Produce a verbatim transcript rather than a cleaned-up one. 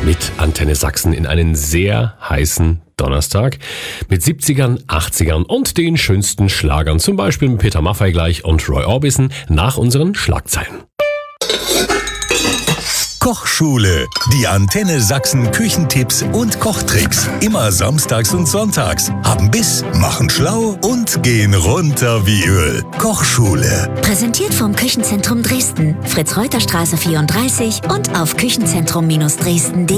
mit Antenne Sachsen in einen sehr heißen Donnerstag mit siebzigern, achtzigern und den schönsten Schlagern, zum Beispiel mit Peter Maffay gleich und Roy Orbison nach unseren Schlagzeilen. Kochschule. Die Antenne Sachsen Küchentipps und Kochtricks. Immer samstags und sonntags. Haben Biss, machen schlau und gehen runter wie Öl. Kochschule. Präsentiert vom Küchenzentrum Dresden. Fritz-Reuter-Straße vierunddreißig und auf küchenzentrum Dresden punkt de.